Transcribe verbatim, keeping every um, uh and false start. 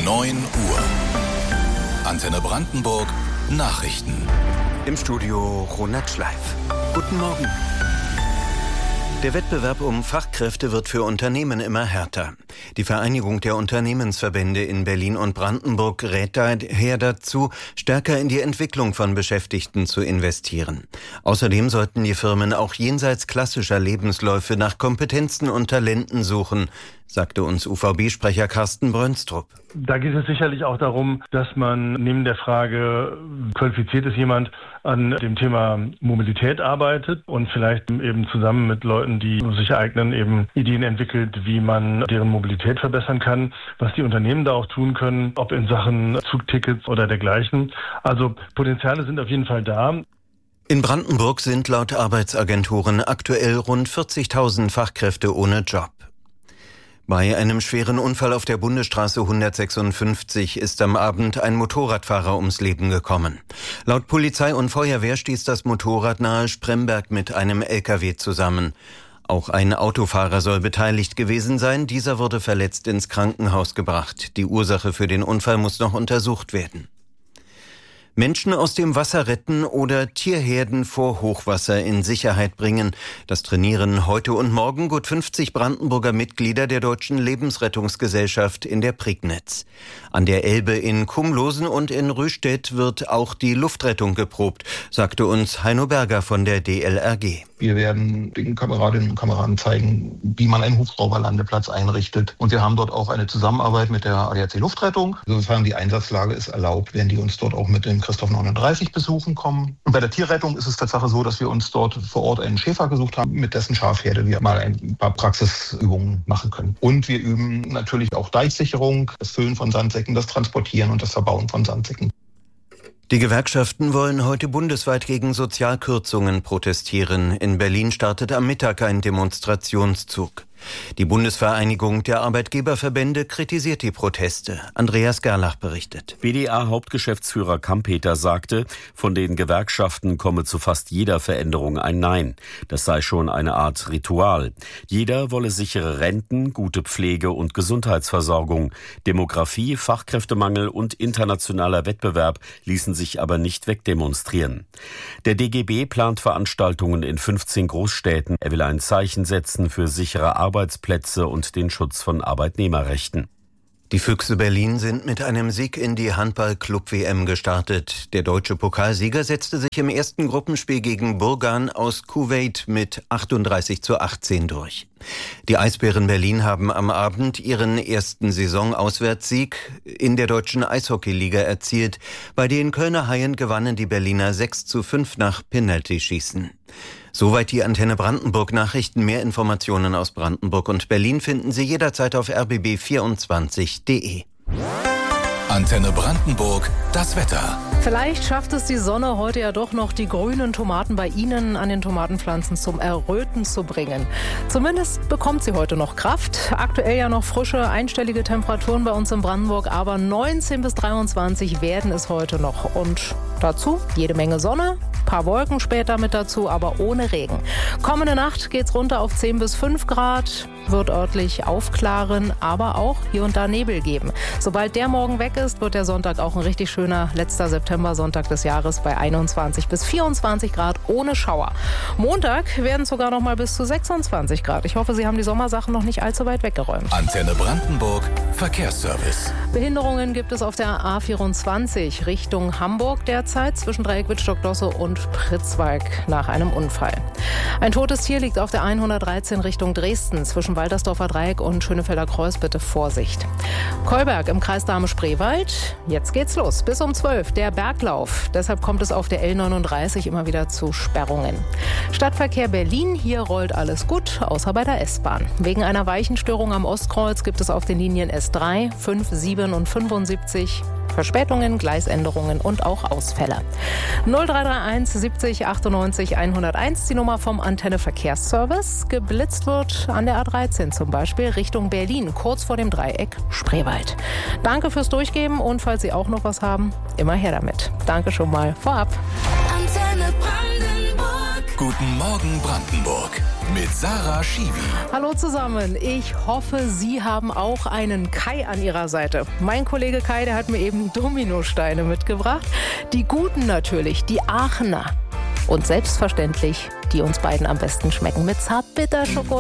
neun Uhr. Antenne Brandenburg Nachrichten. Im Studio Ronald Schleif. Guten Morgen. Der Wettbewerb um Fachkräfte wird für Unternehmen immer härter. Die Vereinigung der Unternehmensverbände in Berlin und Brandenburg rät daher dazu, stärker in die Entwicklung von Beschäftigten zu investieren. Außerdem sollten die Firmen auch jenseits klassischer Lebensläufe nach Kompetenzen und Talenten suchen, sagte uns U V B-Sprecher Carsten Brönstrup. Da geht es sicherlich auch darum, dass man neben der Frage, qualifiziert ist jemand, an dem Thema Mobilität arbeitet und vielleicht eben zusammen mit Leuten, die sich eignen, eben Ideen entwickelt, wie man deren Mobilität verbessern kann, was die Unternehmen da auch tun können, ob in Sachen Zugtickets oder dergleichen. Also Potenziale sind auf jeden Fall da. In Brandenburg sind laut Arbeitsagenturen aktuell rund vierzigtausend Fachkräfte ohne Job. Bei einem schweren Unfall auf der Bundesstraße hundertsechsundfünfzig ist am Abend ein Motorradfahrer ums Leben gekommen. Laut Polizei und Feuerwehr stieß das Motorrad nahe Spremberg mit einem L K W zusammen. Auch ein Autofahrer soll beteiligt gewesen sein. Dieser wurde verletzt ins Krankenhaus gebracht. Die Ursache für den Unfall muss noch untersucht werden. Menschen aus dem Wasser retten oder Tierherden vor Hochwasser in Sicherheit bringen. Das trainieren heute und morgen gut fünfzig Brandenburger Mitglieder der Deutschen Lebensrettungsgesellschaft in der Prignitz. An der Elbe in Kumlosen und in Rüstedt wird auch die Luftrettung geprobt, sagte uns Heino Berger von der D L R G. Wir werden den Kameradinnen und Kameraden zeigen, wie man einen Hubschrauberlandeplatz einrichtet. Und wir haben dort auch eine Zusammenarbeit mit der A D A C Luftrettung. Sofern die Einsatzlage es erlaubt, werden die uns dort auch mit dem Christoph neununddreißig besuchen kommen. Und bei der Tierrettung ist es Tatsache so, dass wir uns dort vor Ort einen Schäfer gesucht haben, mit dessen Schafherde wir mal ein paar Praxisübungen machen können. Und wir üben natürlich auch Deichsicherung, das Füllen von Sandsäcken, das Transportieren und das Verbauen von Sandsäcken. Die Gewerkschaften wollen heute bundesweit gegen Sozialkürzungen protestieren. In Berlin startet am Mittag ein Demonstrationszug. Die Bundesvereinigung der Arbeitgeberverbände kritisiert die Proteste. Andreas Gerlach berichtet. B D A-Hauptgeschäftsführer Kampeter sagte, von den Gewerkschaften komme zu fast jeder Veränderung ein Nein. Das sei schon eine Art Ritual. Jeder wolle sichere Renten, gute Pflege und Gesundheitsversorgung. Demografie, Fachkräftemangel und internationaler Wettbewerb ließen sich aber nicht wegdemonstrieren. Der D G B plant Veranstaltungen in fünfzehn Großstädten. Er will ein Zeichen setzen für sichere Arbeit. Arbeitsplätze und den Schutz von Arbeitnehmerrechten. Die Füchse Berlin sind mit einem Sieg in die Handball-Club-W M gestartet. Der deutsche Pokalsieger setzte sich im ersten Gruppenspiel gegen Burgan aus Kuwait mit achtunddreißig zu achtzehn durch. Die Eisbären Berlin haben am Abend ihren ersten Saisonauswärtssieg in der deutschen Eishockeyliga erzielt. Bei den Kölner Haien gewannen die Berliner sechs zu fünf nach Penaltyschießen. Soweit die Antenne Brandenburg Nachrichten. Mehr Informationen aus Brandenburg und Berlin finden Sie jederzeit auf r b b vierundzwanzig punkt d e. Antenne Brandenburg, das Wetter. Vielleicht schafft es die Sonne heute ja doch noch, die grünen Tomaten bei Ihnen an den Tomatenpflanzen zum Erröten zu bringen. Zumindest bekommt sie heute noch Kraft. Aktuell ja noch frische, einstellige Temperaturen bei uns in Brandenburg, aber neunzehn bis dreiundzwanzig werden es heute noch. Und dazu jede Menge Sonne, paar Wolken später mit dazu, aber ohne Regen. Kommende Nacht geht's runter auf zehn bis fünf Grad, wird örtlich aufklaren, aber auch hier und da Nebel geben. Sobald der morgen weg ist, wird der Sonntag auch ein richtig schöner letzter September-Sonntag des Jahres bei einundzwanzig bis vierundzwanzig Grad ohne Schauer. Montag werden es sogar noch mal bis zu sechsundzwanzig Grad. Ich hoffe, Sie haben die Sommersachen noch nicht allzu weit weggeräumt. Antenne Brandenburg, Verkehrsservice. Behinderungen gibt es auf der A vierundzwanzig Richtung Hamburg derzeit zwischen Dreieck Wittstock-Dosse und Pritzwalk nach einem Unfall. Ein totes Tier liegt auf der hundertdreizehn Richtung Dresden zwischen Waltersdorfer Dreieck und Schönefelder Kreuz. Bitte Vorsicht. Kolberg im Kreis Dahme-Spreewald. Jetzt geht's los. Bis um zwölf der Berglauf. Deshalb kommt es auf der L neununddreißig immer wieder zu Sperrungen. Stadtverkehr Berlin. Hier rollt alles gut, außer bei der S-Bahn. Wegen einer Weichenstörung am Ostkreuz gibt es auf den Linien S drei, fünf, sieben und fünfundsiebzig Verspätungen, Gleisänderungen und auch Ausfälle. null drei drei eins siebzig achtundneunzig hunderteins, die Nummer vom Antenne Verkehrsservice. Geblitzt wird an der A dreizehn zum Beispiel Richtung Berlin, kurz vor dem Dreieck Spreewald. Danke fürs Durchgeben und falls Sie auch noch was haben, immer her damit. Danke schon mal vorab. Antenne Brandenburg. Guten Morgen Brandenburg. mit Sarah Schiwi. Hallo zusammen. Ich hoffe, Sie haben auch einen Kai an Ihrer Seite. Mein Kollege Kai, der hat mir eben Dominosteine mitgebracht. Die guten natürlich, die Aachener. Und selbstverständlich, die uns beiden am besten schmecken mit Zartbitterschokolade.